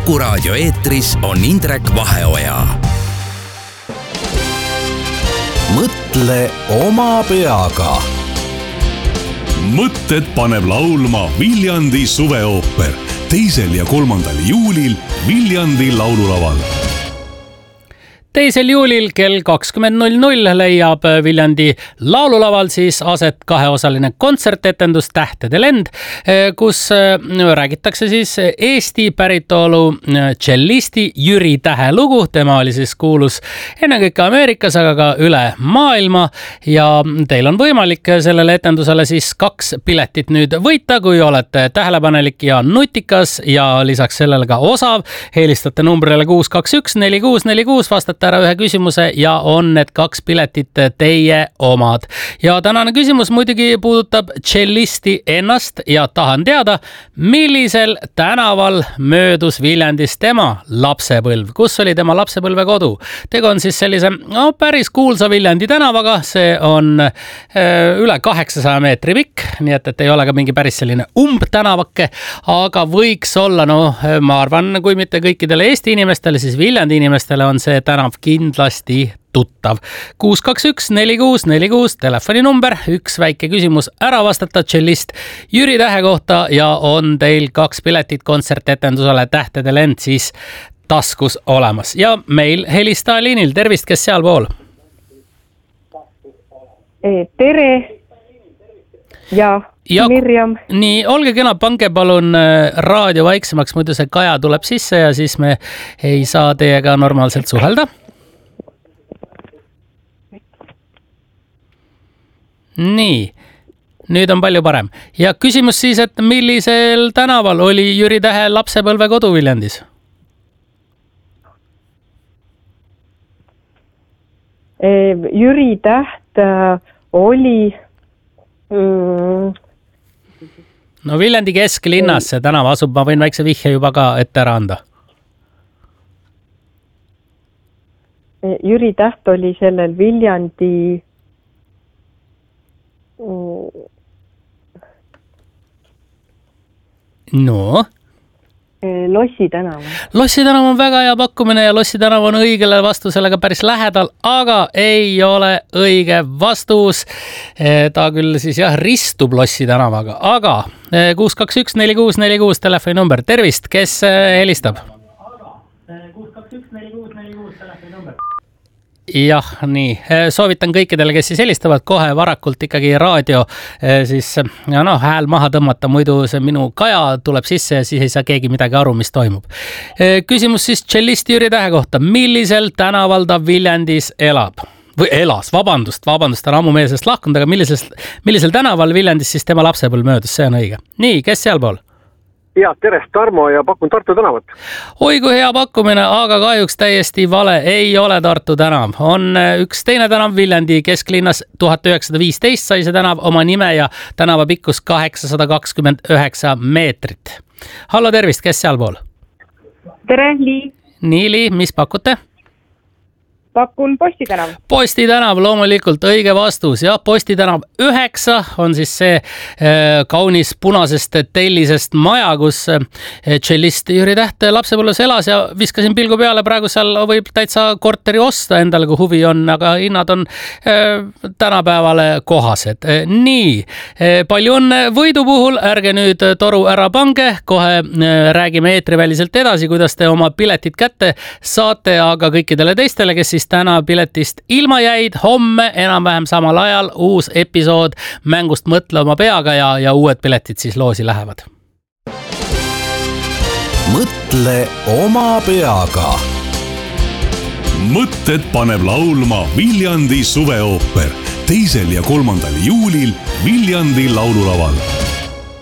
Kuku raadio eetris on Indrek Vaheoja. Mõtle oma peaga. Mõtted paneb laulma Viljandi suveooper 2. ja 3. juulil Viljandi laululaval. 2. juulil kell 20.00 leiab Viljandi laululaval siis aset kaheosaline kontsertetendus Tähtede lend, kus räägitakse siis Eesti päritolu tšellisti Jüri Tähe lugu. Tema oli siis kuulus ennekõike Ameerikas, aga ka üle maailma ja teil on võimalik sellele etendusele siis 2 piletit nüüd võita, kui olete tähelepanelik ja nutikas ja lisaks sellele ka osav. Helistate numbrile 621 4646, vastate ära ühe küsimuse ja on need 2 piletit teie omad. Ja tänane küsimus muidugi puudutab tšellisti ennast ja tahan teada, millisel tänaval möödus Viljandis tema lapsepõlv, kus oli tema lapsepõlve kodu. Tegu on siis sellise päris kuulsa Viljandi tänavaga, see on üle 800 meetri pikk, nii et ei ole ka mingi päris selline umbtänavake, aga võiks olla, ma arvan, kui mitte kõikidele Eesti inimestele, siis Viljandi inimestele on see tänav kindlasti tuttav. 621 4646 telefoninumber, üks väike küsimus ära vastata tšellist Jüri Tähe kohta ja on teil 2 piletit kontsertetendusele Tähtede lend siis taskus olemas. Ja meil helistaja liinil, tervist, kes seal pool? Tere ja Mirjam. Nii, olge kena, pange palun raadio vaiksemaks, muidu see kaja tuleb sisse ja siis me ei saa teiega normaalselt suhelda. Nii, nüüd on palju parem. Ja küsimus siis, et millisel tänaval oli Jüri Tähe lapsepõlve kodu Viljandis? Jüri Täht oli... Viljandi kesklinnas see tänav asub, ma võin väikse vihje juba ka ette ära anda. Jüri Täht oli sellel Viljandi... Lossi tänav. Lossi tänav on väga hea pakkumine ja Lossi tänav on õigele vastusele ka päris lähedal, aga ei ole õige vastus. Ta küll siis ristub Lossi tänavaga, aga 621 4646 telefoninumber. Tervist, kes helistab? 621 4646 telefoninumber. Jah, nii. Soovitan kõikidele, kes siis helistavad kohe varakult ikkagi raadio siis hääl maha tõmmata, muidu see minu kaja tuleb sisse ja siis ei saa keegi midagi aru, mis toimub. Küsimus siis tšellisti Jüri Tähe kohta. Millisel tänaval ta Viljandis elab? Või elas, vabandust, ta on ammu meie sellest lahkunud, aga millisel tänaval Viljandis siis tema lapsepõlv möödus, see on õige. Nii, kes sealpool? Ja, tere, Tarmo ja pakun Tartu tänavat. Oi, kui hea pakkumine, aga kahjuks täiesti vale, ei ole Tartu tänav. On üks teine tänav Viljandi kesklinnas, 1915 sai see tänav oma nime ja tänava pikkus 829 meetrit. Hallo, tervist, kes sealpool? Tere, Lii. Nii, Lii, mis pakute? Pakun Posti tänav. Posti tänav, loomulikult õige vastus. Ja Posti tänav 9 on siis see kaunis punasest tellisest maja, kus tšellist Jüri Täht lapsepõlves elas ja viskasin pilgu peale. Praegu seal võib täitsa korteri osta endale, kui huvi on, aga hinnad on tänapäevale kohased. Nii, palju õnne võidu puhul. Ärge nüüd toru ära pange. Kohe räägime eetriväliselt edasi, kuidas te oma piletid kätte saate, aga kõikidele teistele, kes siis täna piletist ilma jäid, homme enam-vähem samal ajal uus episood mängust Mõtle oma peaga ja uued piletid siis loosi lähevad. Mõtle oma peaga. Mõtted paneb laulma Viljandi suveooper 2. ja 3. juulil Viljandi laululaval.